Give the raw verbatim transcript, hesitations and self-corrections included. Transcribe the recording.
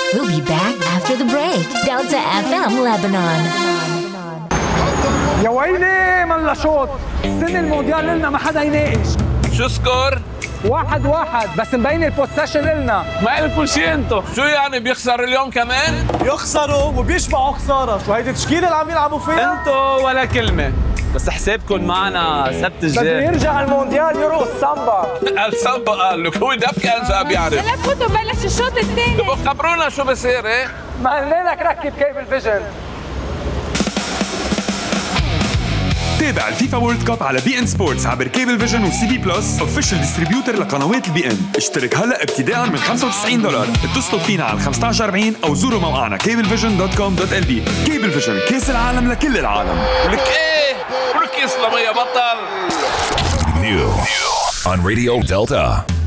We'll be back after the break. Delta إف إم Lebanon. يا ويلي من لشوط السنة المونديال لنا ما حدا يناقش. شو سكور؟ واحد واحد بس مبين البوستيشن لنا. ما عرفوا شي انتو. شو يعني بيخسر اليوم كمان؟ يخسروا وبيشبعوا خسارة. شو هيدي التشكيلة اللي عم يلعبوا فيها؟ انتو ولا كلمة. بس حسابكم معنا سبت الجاي. بده يرجع المونديال يرقص سامبا. السامبا قال لك هو دبكة انسى بيعرف. لا فوتوا بلش الشوط الثاني. تبقوا خبرونا شو بصير ايه؟ ما قلنا لك ركب كيبل فيجن. تابع الفيفا وورلد كاب على بي ان سبورتس عبر كيبل فيجن وسي بي بلس اوفيشال ديستريبيوتر لقنوات البي ان. اشترك هلا ابتداء من خمسة وتسعين دولار. اتصلوا فينا على خمسة عشر أربعين او زوروا موقعنا كيبل فيجن دوت كوم دوت ال بي. كيبل فيجن، كاس العالم لكل العالم. لك ايه؟ لك يسلم يا بطل. New on Radio Delta.